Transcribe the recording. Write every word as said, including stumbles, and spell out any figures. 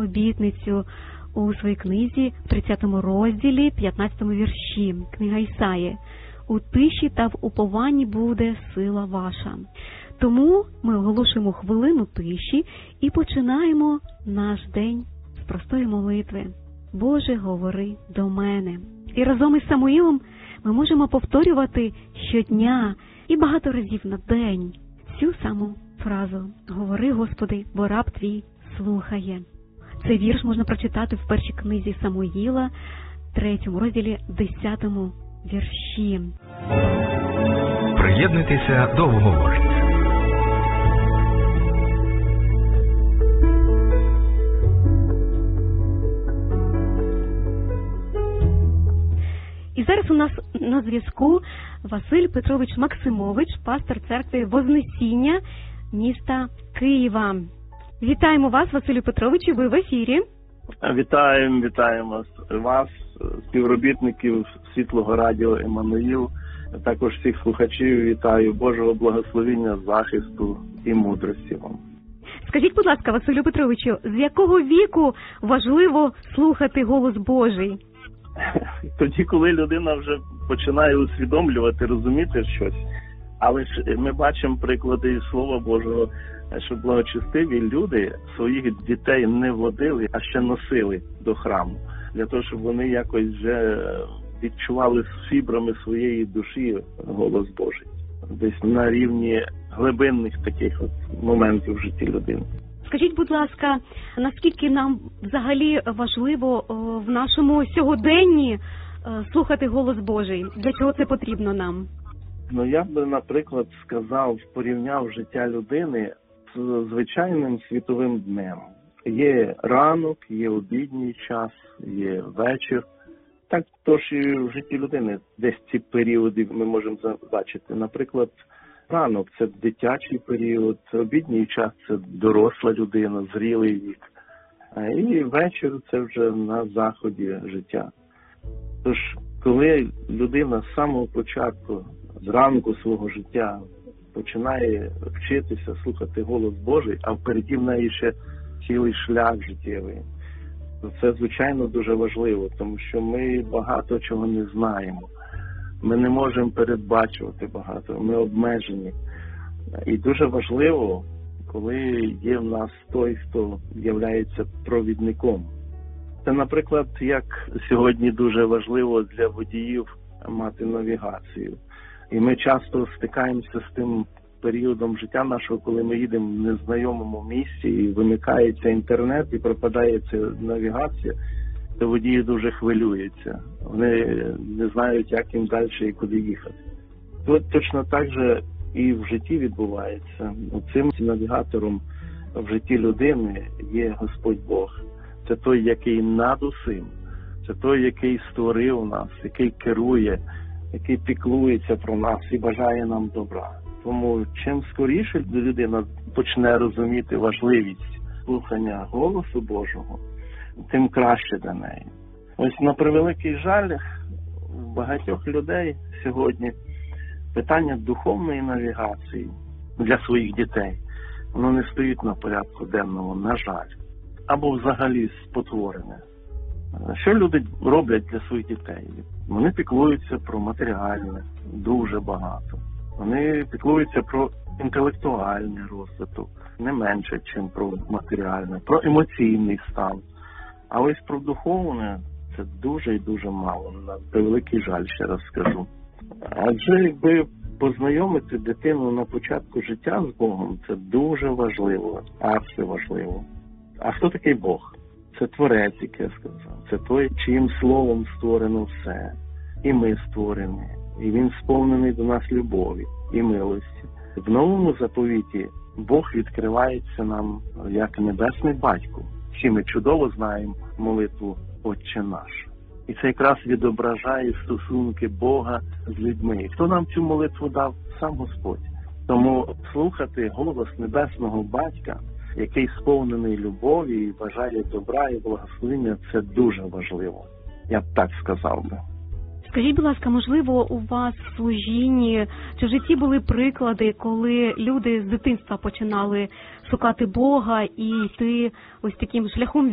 обітницю у своїй книзі, в тридцятому розділі, п'ятнадцятому вірші. Книга Ісаї. «У тиші та в упованні буде сила ваша». Тому ми оголошуємо хвилину тиші і починаємо наш день з простої молитви. «Боже, говори до мене». І разом із Самуїлом ми можемо повторювати щодня і багато разів на день цю саму фразу «Говори, Господи, бо раб твій слухає». Цей вірш можна прочитати в першій книзі Самуїла, третьому розділі, десятому вірші. Приєднуйтеся до обговорення. І зараз у нас на зв'язку Василь Петрович Максимович, пастор церкви Вознесіння міста Києва. Вітаємо вас, Василю Петровичу, ви в ефірі. Вітаємо, вітаємо вас, співробітників Світлого радіо Еммануїл, також всіх слухачів. Вітаю, Божого благословення, захисту і мудрості вам. Скажіть, будь ласка, Василю Петровичу, з якого віку важливо слухати голос Божий? Тоді, коли людина вже починає усвідомлювати, розуміти щось. Але ж ми бачимо приклади із Слова Божого, що благочестиві люди своїх дітей не водили, а ще носили до храму. Для того, щоб вони якось вже відчували з фібрами своєї душі голос Божий. Десь на рівні глибинних таких от моментів в житті людини. Скажіть, будь ласка, наскільки нам взагалі важливо в нашому сьогоденні слухати голос Божий? Для чого це потрібно нам? Ну, я би, наприклад, сказав, порівняв життя людини з звичайним світовим днем. Є ранок, є обідній час, є вечір. Так, тож і в житті людини десь ці періоди ми можемо побачити. Наприклад, ранок – це дитячий період, обідній час – це доросла людина, зрілий вік. І вечір – це вже на заході життя. Тож, коли людина з самого початку, зранку свого життя починає вчитися слухати голос Божий, а впереді в неї ще цілий шлях життєвий, то це, звичайно, дуже важливо, тому що ми багато чого не знаємо. Ми не можемо передбачувати багато, ми обмежені. І дуже важливо, коли є в нас той, хто є провідником. Це, наприклад, як сьогодні дуже важливо для водіїв мати навігацію. І ми часто стикаємося з тим періодом життя нашого, коли ми їдемо в незнайомому місці, і вимикається інтернет, і пропадає ця навігація, то водії дуже хвилюються. Вони не знають, як їм далі і куди їхати. Тут точно так же і в житті відбувається. Цим навігатором в житті людини є Господь Бог. Це той, який над усім. Це той, який створив нас, який керує, який піклується про нас і бажає нам добра. Тому чим скоріше людина почне розуміти важливість слухання голосу Божого, тим краще для неї. Ось на превеликий жаль, у багатьох людей сьогодні питання духовної навігації для своїх дітей, воно не стоїть на порядку денному, на жаль, або взагалі спотворене. Що люди роблять для своїх дітей? Вони піклуються про матеріальне, дуже багато. Вони піклуються про інтелектуальний розвиток, не менше, ніж про матеріальне, про емоційний стан. А ось про духовне – це дуже і дуже мало. На превеликий жаль, ще раз скажу. Адже якби познайомити дитину на початку життя з Богом, це дуже важливо, арси важливо. А хто такий Бог? Це Творець, як я сказав. Це той, чиїм словом створено все. І ми створені. І Він сповнений до нас любові і милості. В новому заповіті Бог відкривається нам як Небесний Батько. Всі ми чудово знаємо молитву «Отче наш». І це якраз відображає стосунки Бога з людьми. І хто нам цю молитву дав? Сам Господь. Тому слухати голос Небесного Батька, який сповнений любові і бажає добра і благословення, це дуже важливо. Я б так сказав би. Скажіть, будь ласка, можливо, у вас в служінні чи в житті були приклади, коли люди з дитинства починали шукати Бога і йти ось таким шляхом